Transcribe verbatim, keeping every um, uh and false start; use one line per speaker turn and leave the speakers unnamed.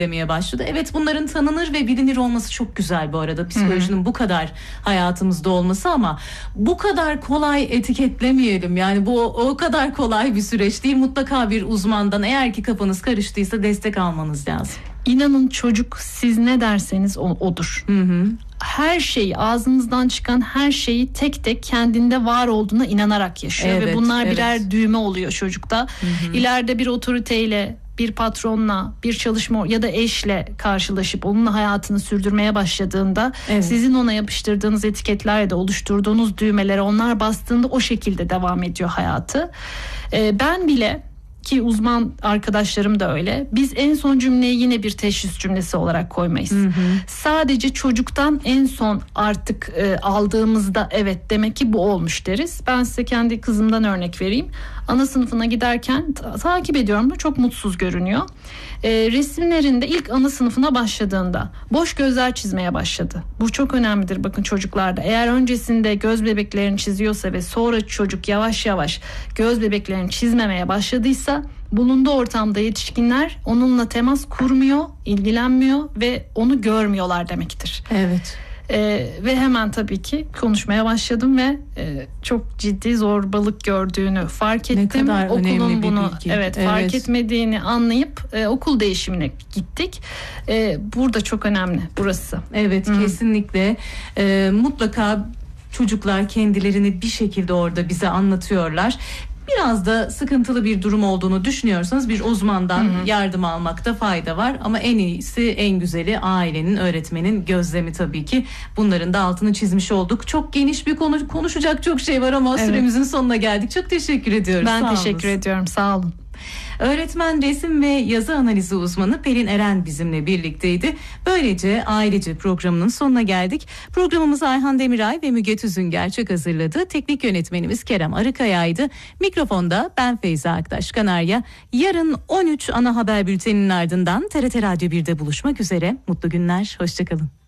demeye başladı. Evet, bunların tanınır ve bilinir olması çok güzel bu arada. Psikolojinin Hı-hı. bu kadar hayatımızda olması, ama bu kadar kolay etiketlemeyelim. Yani bu o kadar kolay bir süreç değil. Mutlaka bir uzmandan, eğer ki kafanız karıştıysa, destek almanız lazım.
İnanın, çocuk siz ne derseniz o, odur.
Hı hı.
Her şeyi, ağzınızdan çıkan her şeyi tek tek kendinde var olduğuna inanarak yaşıyor.
Evet,
ve bunlar
evet.
birer düğme oluyor çocukta. Hı hı. İleride bir otoriteyle, bir patronla, bir çalışma ya da eşle karşılaşıp onunla hayatını sürdürmeye başladığında, evet. sizin ona yapıştırdığınız etiketlerle de oluşturduğunuz düğmelere onlar bastığında o şekilde devam ediyor hayatı. Ee, ben bile, ki uzman arkadaşlarım da öyle, biz en son cümleyi yine bir teşhis cümlesi olarak koymayız. Hı hı. Sadece çocuktan en son artık e, aldığımızda evet demek ki bu olmuş deriz. Ben size kendi kızımdan örnek vereyim. Ana sınıfına giderken ta- takip ediyorum da çok mutsuz görünüyor. E, resimlerinde ilk ana sınıfına başladığında boş gözler çizmeye başladı. Bu çok önemlidir bakın çocuklarda. Eğer öncesinde göz bebeklerini çiziyorsa ve sonra çocuk yavaş yavaş göz bebeklerini çizmemeye başladıysa, bulunduğu ortamda yetişkinler onunla temas kurmuyor, ilgilenmiyor ve onu görmüyorlar demektir.
Evet.
Ee, ve hemen tabii ki konuşmaya başladım ve e, çok ciddi zorbalık gördüğünü fark ettim.
Ne kadar
Okulun
önemli bir
bunu
bilgi.
evet,
Evet.
fark etmediğini anlayıp e, okul değişimine gittik. E, burada çok önemli burası.
Evet, Hı. kesinlikle. E, mutlaka çocuklar kendilerini bir şekilde orada bize anlatıyorlar. Biraz da sıkıntılı bir durum olduğunu düşünüyorsanız bir uzmandan hı hı. yardım almakta fayda var. Ama en iyisi, en güzeli ailenin, öğretmenin gözlemi tabii ki. Bunların da altını çizmiş olduk. Çok geniş bir konu, konuşacak çok şey var ama evet. süremizin sonuna geldik. Çok teşekkür ediyoruz.
Ben
Sağ
teşekkür
olun.
ediyorum. Sağ olun.
Öğretmen, resim ve yazı analizi uzmanı Pelin Eren bizimle birlikteydi. Böylece Ailece programının sonuna geldik. Programımızı Ayhan Demiray ve Müge Tüzün Gerçek hazırladı. Teknik yönetmenimiz Kerem Arıkaya'ydı. Mikrofonda ben Feyza Aktaş Kanarya. Yarın on üç ana haber bülteninin ardından T R T Radyo birde buluşmak üzere. Mutlu günler, hoşçakalın.